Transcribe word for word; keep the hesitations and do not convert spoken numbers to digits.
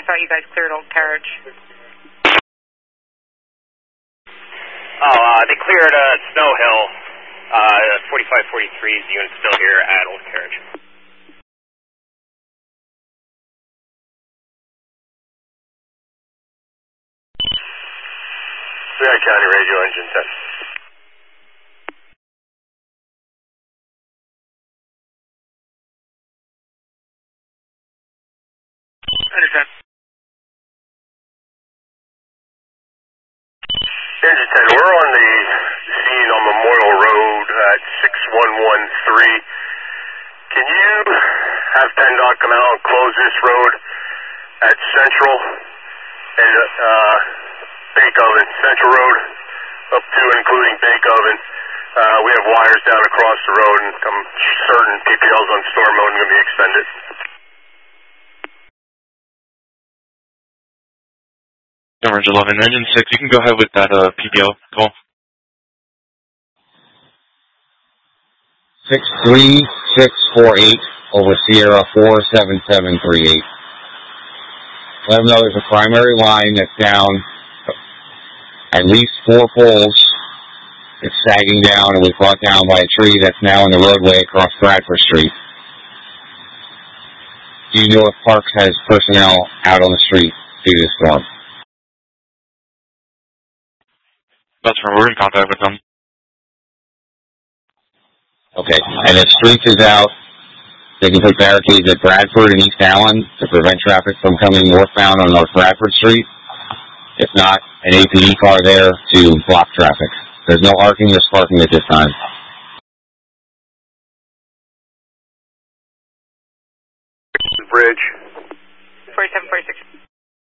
thought you guys cleared Old Carriage. Oh, uh, they cleared uh, Snow Hill. Uh, forty-five forty-three's unit still here at Old Carriage. Lehigh County Radio Engine ten. Engine ten. Engine ten, we're on the scene on Memorial Road at six one one three. Can you have PennDOT come out and close this road at Central and uh, Bake Oven, Central Road, up to and including Bake Oven? Uh, we have wires down across the road, and I'm certain P P Ls on storm mode are going to be extended. Orange eleven, Engine six, you can go ahead with that uh, P P L call. six three six four eight over Sierra four seven seven three eight. Let them know there's a primary line that's down at least four poles. It's sagging down and was brought down by a tree that's now in the roadway across Bradford Street. Do you know if Parks has personnel out on the street due to the storm? That's right, we're in contact with them. Okay, and if Streets is out, they can put barricades at Bradford and East Allen to prevent traffic from coming northbound on North Bradford Street. If not, an A P D car there to block traffic. There's no arcing or sparking at this time. Bridge.